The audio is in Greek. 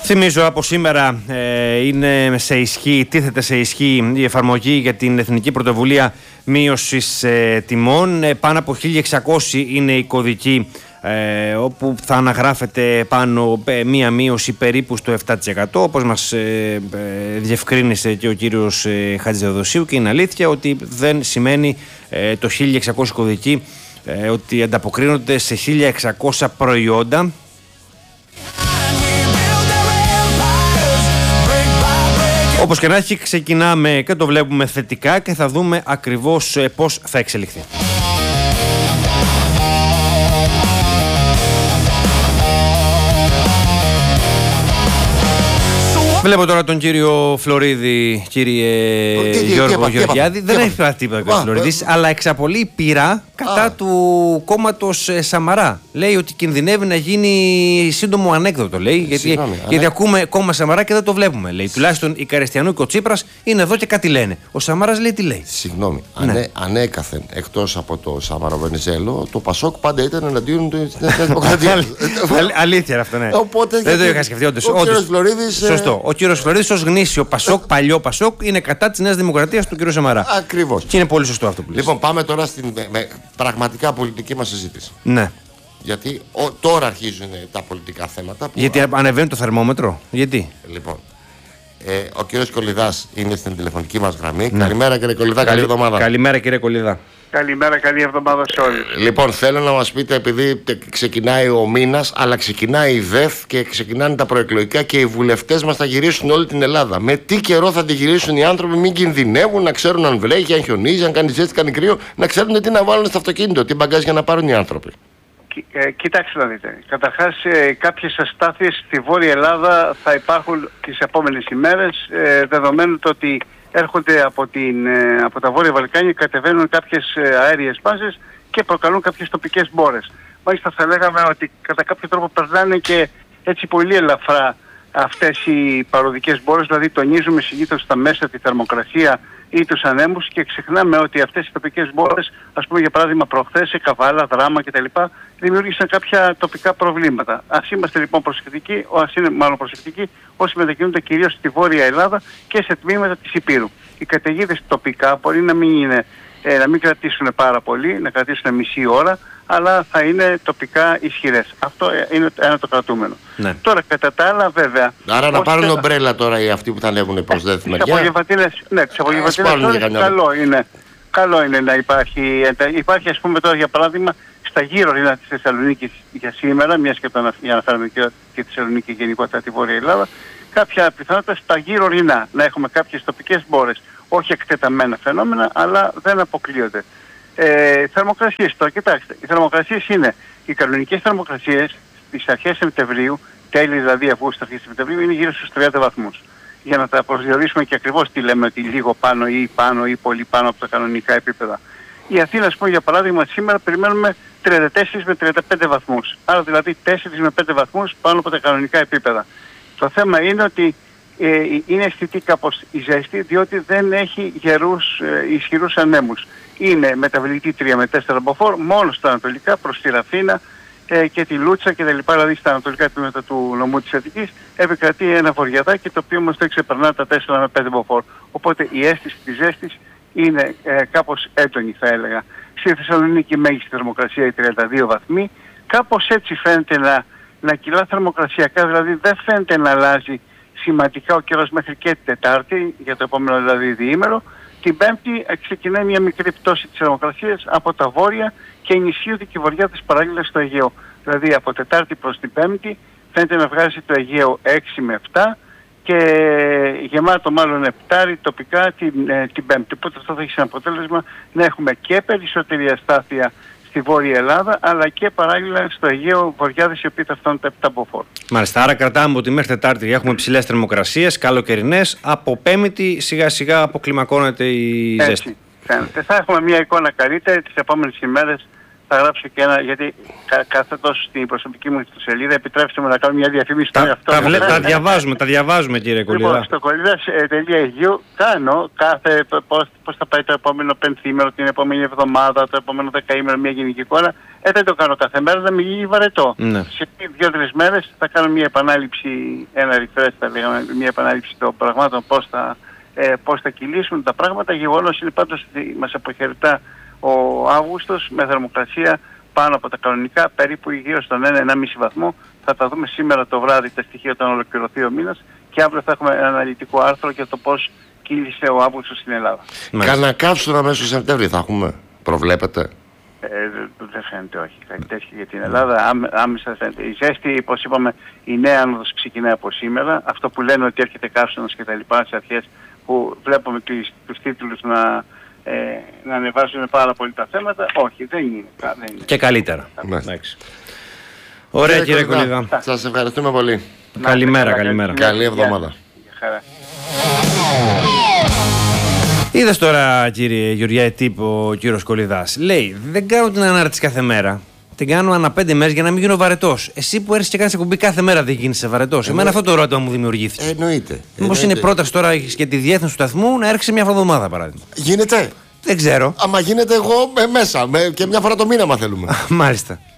Θυμίζω από σήμερα είναι σε ισχύ, τίθεται σε ισχύ η εφαρμογή για την Εθνική Πρωτοβουλία Μείωσης Τιμών. Πάνω από 1.600 είναι οι κωδικοί όπου θα αναγράφεται πάνω μία μείωση περίπου στο 7%, όπως μας διευκρίνησε και ο κύριος Χατζηδοδοσίου, και είναι αλήθεια ότι δεν σημαίνει το 1.600 κωδικοί ότι ανταποκρίνονται σε 1.600 προϊόντα. Όπως και να έχει, ξεκινάμε και το βλέπουμε θετικά και θα δούμε ακριβώς πώς θα εξελιχθεί. Βλέπω τώρα τον κύριο Φλωρίδη, κύριε Γιώργο Γεωργιάδη. Δεν έχει πει τίποτα ο Φλωρίδης, αλλά εξαπολύει πειρά κατά του κόμματος Σαμαρά. Λέει ότι κινδυνεύει να γίνει σύντομο ανέκδοτο, λέει, γιατί ακούμε κόμμα Σαμαρά και δεν το βλέπουμε. Λέει. Τουλάχιστον η Καριστιανού και ο Τσίπρας είναι εδώ και κάτι λένε. Ο Σαμαράς λέει τι λέει. Συγγνώμη, ανέκαθεν εκτός από το Σαμαρό Βενιζέλο, το Πασόκ πάντα ήταν εναντίον του Δημοκρατία. Αλήθεια αυτό, ναι. Δεν το είχα σκεφτεί όντως. Σωστό. Ο κύριος Φλωρίδης ως γνήσιο Πασόκ, παλιό Πασόκ, είναι κατά της Νέας Δημοκρατίας του κύριου Σαμαρά. Ακριβώς. Και είναι πολύ σωστό αυτό που λες. Λοιπόν, πάμε τώρα στην πραγματικά πολιτική μας συζήτηση. Ναι. Γιατί τώρα αρχίζουν τα πολιτικά θέματα. Γιατί ανεβαίνει το θερμόμετρο. Γιατί. Λοιπόν, ο κύριος Κολιδάς είναι στην τηλεφωνική μας γραμμή. Ναι. Καλημέρα κύριε Κολιδά, καλή εβδομάδα. Καλημέρα κύριε Κολιδά. Καλημέρα, καλή εβδομάδα σε όλους. Λοιπόν, θέλω να μας πείτε, επειδή ξεκινάει ο μήνας, αλλά ξεκινάει η ΔΕΘ και ξεκινάνε τα προεκλογικά και οι βουλευτές μας θα γυρίσουν όλη την Ελλάδα. Με τι καιρό θα τη γυρίσουν οι άνθρωποι, μην κινδυνεύουν, να ξέρουν αν βρέχει, αν χιονίζει, αν κάνει ζέστη, κάνει κρύο, να ξέρουν τι να βάλουν στο αυτοκίνητο, τι μπαγκάζ για να πάρουν οι άνθρωποι. Κοιτάξτε να δείτε. Καταρχάς, κάποιες αστάθειες στη Βόρεια Ελλάδα θα υπάρχουν τις επόμενες ημέρες, δεδομένου το ότι έρχονται από τα Βόρεια Βαλκάνια, κατεβαίνουν κάποιες αέριες βάσεις και προκαλούν κάποιες τοπικές μπόρες. Μάλιστα θα λέγαμε ότι κατά κάποιο τρόπο περνάνε και έτσι πολύ ελαφρά αυτές οι παροδικές μπόρες, δηλαδή τονίζουμε συνήθως στα μέσα τη θερμοκρασία ή τους ανέμους και ξεχνάμε ότι αυτές οι τοπικές μπόρες, ας πούμε για παράδειγμα προχθές σε Καβάλα, Δράμα κτλ. Δημιούργησαν κάποια τοπικά προβλήματα. Ας είμαστε λοιπόν προσεκτικοί, όσοι μετακινούνται κυρίως στη Βόρεια Ελλάδα και σε τμήματα της Ηπείρου. Οι καταιγίδες τοπικά μπορεί να μην κρατήσουν πάρα πολύ, να κρατήσουν μισή ώρα, αλλά θα είναι τοπικά ισχυρές. Αυτό είναι ένα το κρατούμενο. Ναι. Τώρα κατά τα άλλα βέβαια... Άρα να πάρουν ομπρέλα τώρα οι αυτοί που θα ανέβουν προς ΔΕΘ μεριά. Τις απογευματινές καλό είναι να υπάρχει. Υπάρχει ας πούμε τώρα για παράδειγμα στα γύρω-ρινά της Θεσσαλονίκης για σήμερα, μιας και για να φέρουμε και τη Θεσσαλονίκη γενικότερα τη Βόρεια Ελλάδα, κάποια πιθανότητα στα γύρω-ρινά να έχουμε κάποιες τοπικές μπόρες. Όχι εκτεταμένα φαινόμενα, αλλά δεν αποκλείονται. Θερμοκρασίες τώρα, κοιτάξτε, οι θερμοκρασίες είναι, οι κανονικές θερμοκρασίες στις αρχές Σεπτεμβρίου, τέλη δηλαδή Αυγούστου, αρχές Σεπτεμβρίου, είναι γύρω στους 30 βαθμούς. Για να τα προσδιορίσουμε και ακριβώς τι λέμε, ότι λίγο πάνω ή πολύ πάνω από τα κανονικά επίπεδα. Η Αθήνα, ας πούμε, για παράδειγμα, σήμερα περιμένουμε 34 με 35 βαθμούς. Άρα δηλαδή 4 με 5 βαθμούς πάνω από τα κανονικά επίπεδα. Το θέμα είναι ότι είναι αισθητή κάπως η ζέστη, διότι δεν έχει ισχυρούς ανέμους. Είναι μεταβλητή 3 με 4 μποφόρ, μόνο στα ανατολικά προς τη Ραφίνα και τη Λούτσα και τα λοιπά, δηλαδή στα ανατολικά τμήματα του νομού της Αττικής, επικρατεί ένα βορειαδάκι το οποίο όμως δεν ξεπερνά τα 4 με 5 μποφόρ. Οπότε η αίσθηση της ζέστης είναι κάπως έντονη θα έλεγα. Στη Θεσσαλονίκη μέγιστη θερμοκρασία οι 32 βαθμοί, κάπως έτσι φαίνεται να κυλά θερμοκρασιακά, δηλαδή δεν φαίνεται να αλλάζει σημαντικά ο καιρός μέχρι και την Τετάρτη, για το επόμενο δηλαδή διήμερο. Την Πέμπτη ξεκινάει μια μικρή πτώση της θερμοκρασίας από τα βόρεια και ενισχύονται και η βορειά της παράλληλα στο Αιγαίο. Δηλαδή από Τετάρτη προς την Πέμπτη φαίνεται να βγάζει το Αιγαίο 6 με 7 και γεμάτο μάλλον 7 τοπικά την Πέμπτη. Οπότε αυτό θα έχει σαν αποτέλεσμα να έχουμε και περισσότερη αστάθεια στη Βόρεια Ελλάδα, αλλά και παράλληλα στο Αιγαίο βορειάδες οι οποίοι θα φτάνουν τα 7 μποφόρ. Μάλιστα, άρα κρατάμε ότι μέχρι Τετάρτη έχουμε ψηλές θερμοκρασίες, καλοκαιρινές. Από Πέμπτη σιγά σιγά αποκλιμακώνεται η ζέστη. Φαίνεται. Θα έχουμε μια εικόνα καλύτερη τις επόμενες ημέρες. θα γράψω και ένα, γιατί κάθετος στην προσωπική μου σελίδα, επιτρέψτε μου να κάνω μια διαφήμιση στον εαυτό μου. Τα διαβάζουμε κύριε Κολίδα. Λοιπόν, στο κολίδας.eu κάνω κάθε πώς θα πάει το επόμενο πενθήμερο, την επόμενη εβδομάδα, το επόμενο δεκαήμερο, μια γενική εικόνα. Δεν το κάνω κάθε μέρα, να μην γίνει βαρετό. Ναι. Σε 2-3 μέρες θα κάνω μια επανάληψη, ένα refresh θα λέγαμε, μια επανάληψη των πραγμάτων, πώς θα κυλήσουν τα πράγματα. Γεγονός είναι πάντως ότι μας αποχαιρετά ο Αύγουστος με θερμοκρασία πάνω από τα κανονικά, περίπου γύρω στον 1-1,5 βαθμό. Θα τα δούμε σήμερα το βράδυ τα στοιχεία όταν ολοκληρωθεί ο μήνας και αύριο θα έχουμε ένα αναλυτικό άρθρο για το πώς κύλησε ο Αύγουστος στην Ελλάδα. Κανένα κάψονα μέσα στο Σεπτέμβρη θα έχουμε, προβλέπετε? Δεν φαίνεται, όχι. Κάτι τέτοιο για την Ελλάδα. Άμεσα φαίνεται. Η ζέστη, όπως είπαμε, η νέα άνοδος ξεκινάει από σήμερα. Αυτό που λένε ότι έρχεται καύσωνας και τα λοιπά στις αρχές που βλέπουμε τους τίτλους να ανεβάζουν πάρα πολύ τα θέματα. Όχι, δεν είναι. Και καλύτερα. Ωραία κύριε Κολίδα. Σας ευχαριστούμε πολύ. Καλημέρα. Καλή εβδομάδα. Είδες τώρα κύριε Γεωργιάτη, είπε ο κύριος Κολίδας. Λέει, δεν κάνω την ανάρτηση κάθε μέρα. Την κάνω ανά 5 μέρες για να μην γίνω βαρετός. Εσύ που έρχεσαι και κάνεις εκπομπή κάθε μέρα δεν γίνεσαι βαρετός. Εμένα αυτό το ερώτημα μου δημιουργήθηκε. Εννοείται. Μήπως είναι πρόταση τώρα και τη διεύθυνση του σταθμού να έρχεσαι μια φορά το εβδομάδα παράδειγμα? Γίνεται. Δεν ξέρω. Άμα γίνεται εγώ μέσα και μια φορά το μήνα μα θέλουμε. Μάλιστα.